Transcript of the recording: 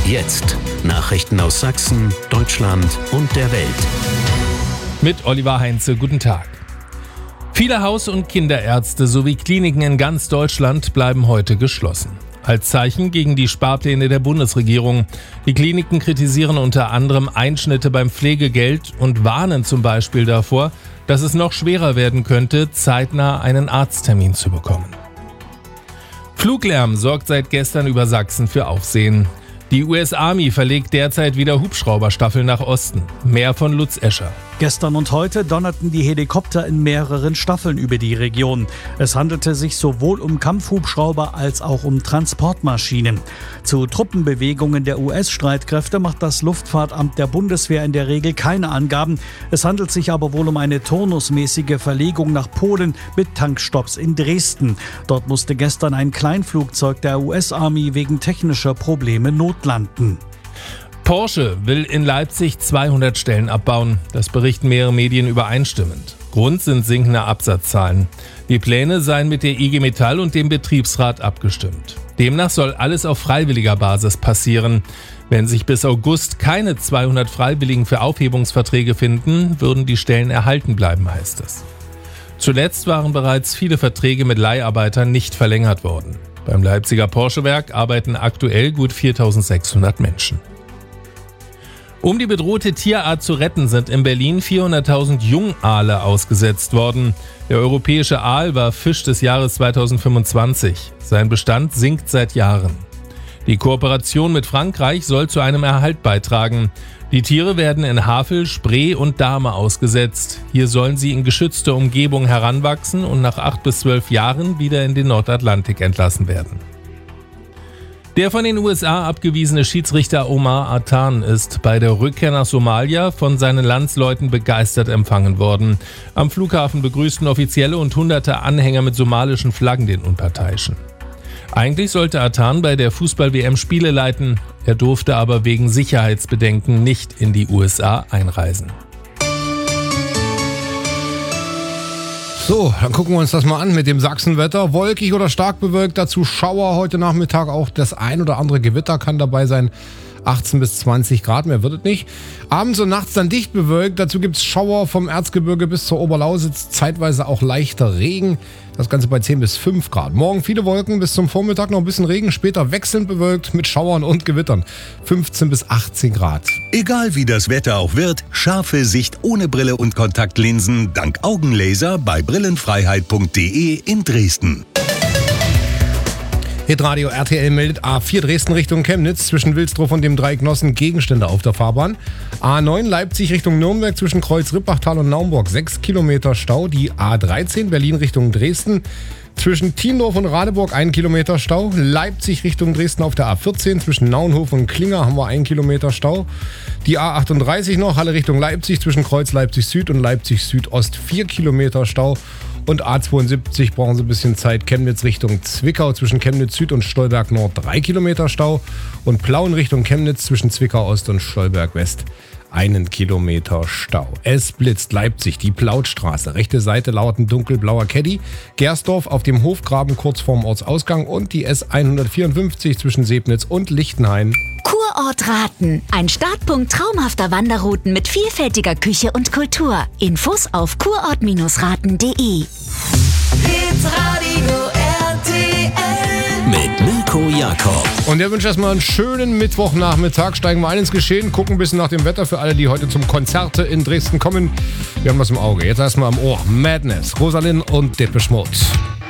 Jetzt Nachrichten aus Sachsen, Deutschland und der Welt. Mit Oliver Heinze, guten Tag. Viele Haus- und Kinderärzte sowie Kliniken in ganz Deutschland bleiben heute geschlossen. Als Zeichen gegen die Sparpläne der Bundesregierung. Die Kliniken kritisieren unter anderem Einschnitte beim Pflegegeld und warnen zum Beispiel davor, dass es noch schwerer werden könnte, zeitnah einen Arzttermin zu bekommen. Fluglärm sorgt seit gestern über Sachsen für Aufsehen. Die US Army verlegt derzeit wieder Hubschrauberstaffeln nach Osten. Mehr von Lutz Escher. Gestern und heute donnerten die Helikopter in mehreren Staffeln über die Region. Es handelte sich sowohl um Kampfhubschrauber als auch um Transportmaschinen. Zu Truppenbewegungen der US-Streitkräfte macht das Luftfahrtamt der Bundeswehr in der Regel keine Angaben. Es handelt sich aber wohl um eine turnusmäßige Verlegung nach Polen mit Tankstopps in Dresden. Dort musste gestern ein Kleinflugzeug der US Army wegen technischer Probleme notlanden. Porsche will in Leipzig 200 Stellen abbauen. Das berichten mehrere Medien übereinstimmend. Grund sind sinkende Absatzzahlen. Die Pläne seien mit der IG Metall und dem Betriebsrat abgestimmt. Demnach soll alles auf freiwilliger Basis passieren. Wenn sich bis August keine 200 Freiwilligen für Aufhebungsverträge finden, würden die Stellen erhalten bleiben, heißt es. Zuletzt waren bereits viele Verträge mit Leiharbeitern nicht verlängert worden. Beim Leipziger Porsche-Werk arbeiten aktuell gut 4.600 Menschen. Um die bedrohte Tierart zu retten, sind in Berlin 400.000 Jungaale ausgesetzt worden. Der europäische Aal war Fisch des Jahres 2025. Sein Bestand sinkt seit Jahren. Die Kooperation mit Frankreich soll zu einem Erhalt beitragen. Die Tiere werden in Havel, Spree und Dahme ausgesetzt. Hier sollen sie in geschützter Umgebung heranwachsen und nach 8 bis 12 Jahren wieder in den Nordatlantik entlassen werden. Der von den USA abgewiesene Schiedsrichter Omar Artan ist bei der Rückkehr nach Somalia von seinen Landsleuten begeistert empfangen worden. Am Flughafen begrüßten Offizielle und hunderte Anhänger mit somalischen Flaggen den Unparteiischen. Eigentlich sollte Artan bei der Fußball-WM Spiele leiten, er durfte aber wegen Sicherheitsbedenken nicht in die USA einreisen. So, dann gucken wir uns das mal an mit dem Sachsenwetter. Wolkig oder stark bewölkt, dazu Schauer heute Nachmittag. Auch das ein oder andere Gewitter kann dabei sein. 18 bis 20 Grad, mehr wird es nicht. Abends und nachts dann dicht bewölkt. Dazu gibt es Schauer vom Erzgebirge bis zur Oberlausitz. Zeitweise auch leichter Regen. Das Ganze bei 10 bis 5 Grad. Morgen viele Wolken, bis zum Vormittag noch ein bisschen Regen. Später wechselnd bewölkt mit Schauern und Gewittern. 15 bis 18 Grad. Egal wie das Wetter auch wird, scharfe Sicht ohne Brille und Kontaktlinsen dank Augenlaser bei brillenfreiheit.de in Dresden. Hitradio RTL meldet A4 Dresden Richtung Chemnitz zwischen Wilsdruff und dem Dreieck Nossen Gegenstände auf der Fahrbahn. A9 Leipzig Richtung Nürnberg zwischen Kreuz Rippachtal und Naumburg 6 Kilometer Stau. Die A13 Berlin Richtung Dresden zwischen Tiendorf und Radeburg 1 Kilometer Stau. Leipzig Richtung Dresden auf der A14 zwischen Naunhof und Klinger haben wir 1 Kilometer Stau. Die A38 noch Halle Richtung Leipzig zwischen Kreuz Leipzig Süd und Leipzig Südost 4 Kilometer Stau. Und A72 brauchen Sie ein bisschen Zeit. Chemnitz Richtung Zwickau zwischen Chemnitz Süd und Stolberg Nord 3 Kilometer Stau. Und Plauen Richtung Chemnitz zwischen Zwickau Ost und Stolberg West 1 Kilometer Stau. Es blitzt Leipzig, die Plautstraße. Rechte Seite lautend dunkelblauer Caddy. Gersdorf auf dem Hofgraben kurz vorm Ortsausgang. Und die S154 zwischen Sebnitz und Lichtenhain. Kurort Raten. Ein Startpunkt traumhafter Wanderrouten mit vielfältiger Küche und Kultur. Infos auf kurort-raten.de. Hitradio RTL Mit Mirko Jakob. Und der wünscht erstmal einen schönen Mittwochnachmittag. Steigen wir ein ins Geschehen, gucken ein bisschen nach dem Wetter für alle, die heute zum Konzerte in Dresden kommen. Wir haben was im Auge. Jetzt erstmal am Ohr. Madness, Rosalind und Depeche Mode.